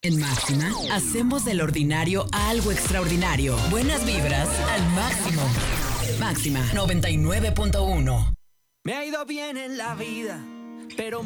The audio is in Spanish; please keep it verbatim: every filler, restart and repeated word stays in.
En Máxima, hacemos del ordinario algo extraordinario. Buenas vibras al máximo. Máxima noventa y nueve punto uno. Me ha ido bien en la vida, pero